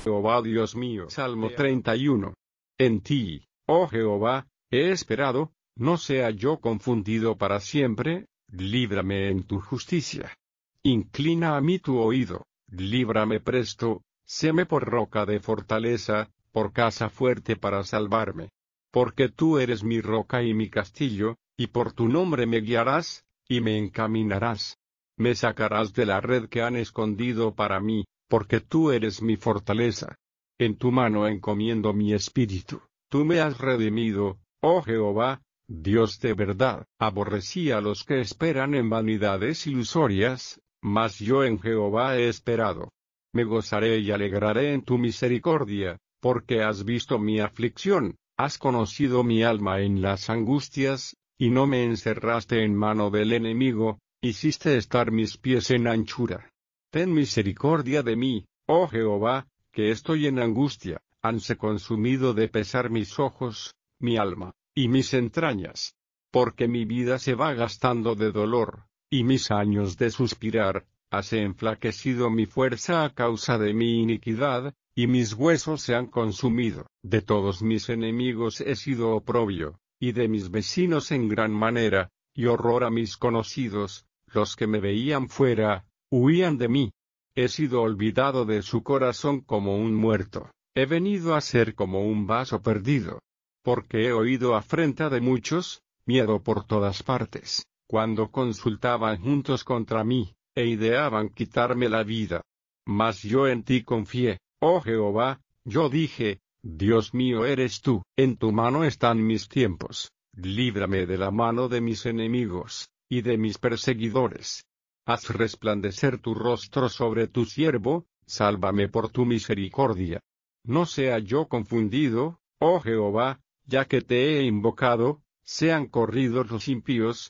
Jehová Dios mío. Salmo 31. En ti, oh Jehová, he esperado, no sea yo confundido para siempre, líbrame en tu justicia. Inclina a mí tu oído, líbrame presto, séme por roca de fortaleza, por casa fuerte para salvarme. Porque tú eres mi roca y mi castillo, y por tu nombre me guiarás, y me encaminarás. Me sacarás de la red que han escondido para mí, porque tú eres mi fortaleza. En tu mano encomiendo mi espíritu, tú me has redimido, oh Jehová, Dios de verdad. Aborrecí a los que esperan en vanidades ilusorias, mas yo en Jehová he esperado. Me gozaré y alegraré en tu misericordia, porque has visto mi aflicción, has conocido mi alma en las angustias, y no me encerraste en mano del enemigo, hiciste estar mis pies en anchura. Ten misericordia de mí, oh Jehová, que estoy en angustia, hanse consumido de pesar mis ojos, mi alma, y mis entrañas. Porque mi vida se va gastando de dolor, y mis años de suspirar, hase enflaquecido mi fuerza a causa de mi iniquidad, y mis huesos se han consumido. De todos mis enemigos he sido oprobio, y de mis vecinos en gran manera, y horror a mis conocidos, los que me veían fuera, huían de mí. He sido olvidado de su corazón como un muerto, he venido a ser como un vaso perdido. Porque he oído afrenta de muchos, miedo por todas partes, cuando consultaban juntos contra mí, e ideaban quitarme la vida. Mas yo en ti confié, oh Jehová, yo dije, Dios mío eres tú, en tu mano están mis tiempos, líbrame de la mano de mis enemigos, y de mis perseguidores. Haz resplandecer tu rostro sobre tu siervo, sálvame por tu misericordia. No sea yo confundido, oh Jehová, ya que te he invocado, sean corridos los impíos,